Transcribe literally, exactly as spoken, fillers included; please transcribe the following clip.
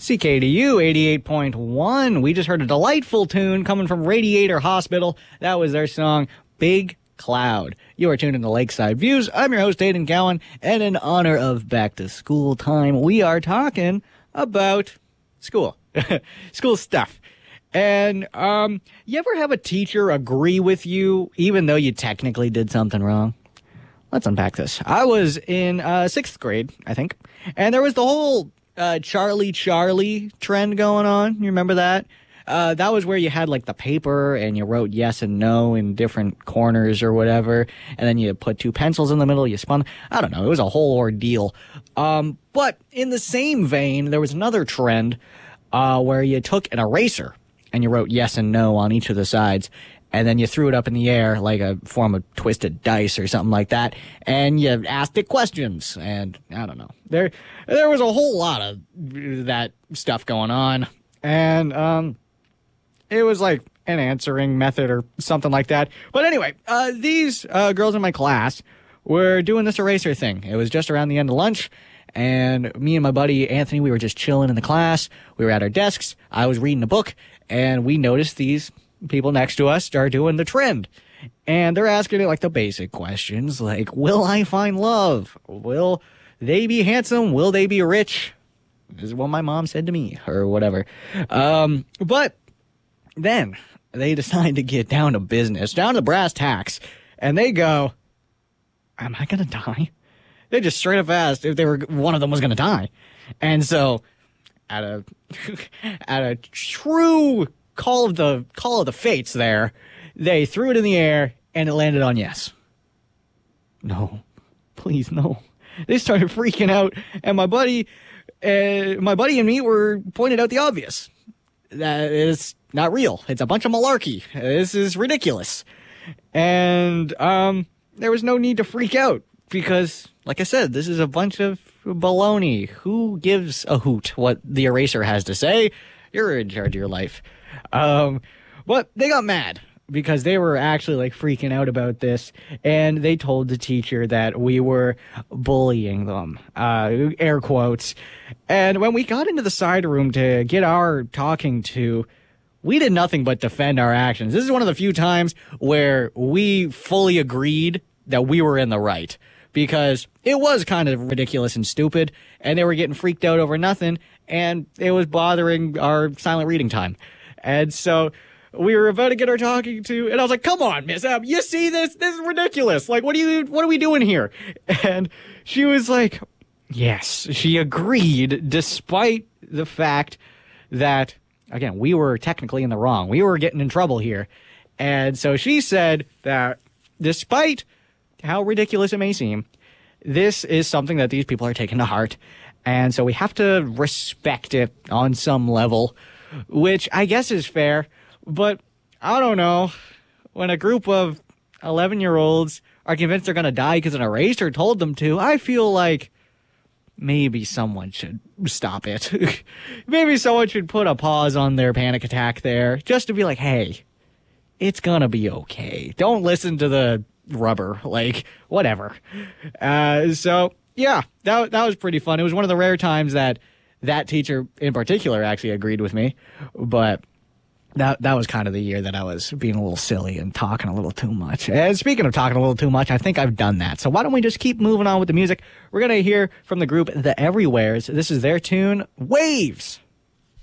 C K D U eighty-eight point one. We just heard a delightful tune coming from Radiator Hospital. That was their song, Big Cloud. You are tuned in to Lakeside Views. I'm your host, Aidan Gowan, and in honor of back to school time, we are talking about school. School stuff. And um, you ever have a teacher agree with you even though you technically did something wrong? Let's unpack this. I was in uh, sixth grade, I think, and there was the whole uh, Charlie Charlie trend going on. You remember that? Uh, that was where you had like the paper and you wrote yes and no in different corners or whatever, and then you put two pencils in the middle, you spun. I don't know. It was a whole ordeal. Um, but in the same vein, there was another trend uh, where you took an eraser and you wrote yes and no on each of the sides, and then you threw it up in the air like a form of twisted dice or something like that, and you asked it questions, and I don't know. There there was a whole lot of that stuff going on, and um, it was like an answering method or something like that. But anyway, uh, these uh, girls in my class were doing this eraser thing. It was just around the end of lunch, and me and my buddy Anthony, we were just chilling in the class. We were at our desks. I was reading a book, and we noticed these people next to us are doing the trend. And they're asking it like the basic questions, like, will I find love? Will they be handsome? Will they be rich? This is what my mom said to me, or whatever. Um, but then they decide to get down to business, down to brass tacks, and they go, am I going to die? They just straight up asked if they were, one of them was going to die. And so at a, at a true call of the, call of the fates there, they threw it in the air and it landed on yes. No, please, no. They started freaking out, and my buddy, uh, my buddy and me were pointed out the obvious. That it's not real. It's a bunch of malarkey. This is ridiculous. And um, there was no need to freak out because, like I said, this is a bunch of baloney. Who gives a hoot what the eraser has to say? You're in charge of your life. Um, but they got mad because they were actually like freaking out about this, and they told the teacher that we were bullying them, uh, air quotes. And when we got into the side room to get our talking to, we did nothing but defend our actions. This is one of the few times where we fully agreed that we were in the right, because it was kind of ridiculous and stupid, and they were getting freaked out over nothing, and it was bothering our silent reading time. And so we were about to get our talking to, and I was like, come on, Miss Ab, you see this? This is ridiculous. Like, what are you, what are we doing here? And she was like, yes, she agreed, despite the fact that, again, we were technically in the wrong. We were getting in trouble here. And so she said that despite how ridiculous it may seem, this is something that these people are taking to heart. And so we have to respect it on some level, which I guess is fair. But I don't know. When a group of eleven-year-olds are convinced they're going to die because an eraser told them to, I feel like maybe someone should stop it. Maybe someone should put a pause on their panic attack there, just to be like, hey, it's going to be okay. Don't listen to the rubber. Like, whatever. Uh, so, yeah, that, that was pretty fun. It was one of the rare times that that teacher in particular actually agreed with me. But That that was kind of the year that I was being a little silly and talking a little too much. And speaking of talking a little too much, I think I've done that. So why don't we just keep moving on with the music? We're going to hear from the group The Everywheres. This is their tune, Waves.